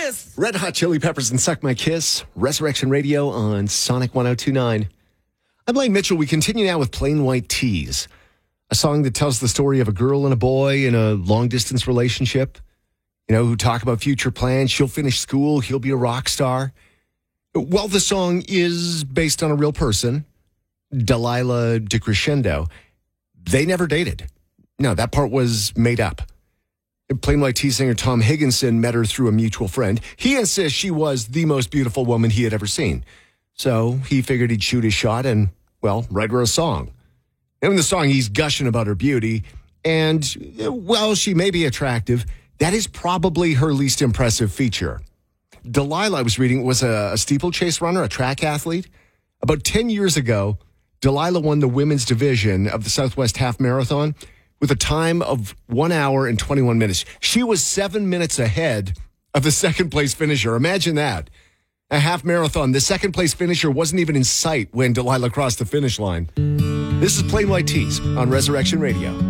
Kiss. Red Hot Chili Peppers and Suck My Kiss. Resurrection Radio on Sonic 102.9. I'm Blaine Mitchell. We continue now with Plain White T's, a song that tells the story of a girl and a boy in a long-distance relationship, who talk about future plans. She'll finish school. He'll be a rock star. Well, the song is based on a real person, Delilah DeCrescendo. They never dated. No, that part was made up. Plain White T's singer Tom Higginson met her through a mutual friend. He insists she was the most beautiful woman he had ever seen. So he figured he'd shoot his shot and, write her a song. And in the song, he's gushing about her beauty. And, she may be attractive. That is probably her least impressive feature. Delilah, I was reading, was a steeplechase runner, a track athlete. About 10 years ago, Delilah won the women's division of the Southwest Half Marathon with a time of 1 hour and 21 minutes. She was 7 minutes ahead of the second-place finisher. Imagine that. A half marathon, the second-place finisher wasn't even in sight when Delilah crossed the finish line. This is Plain White T's on Resurrection Radio.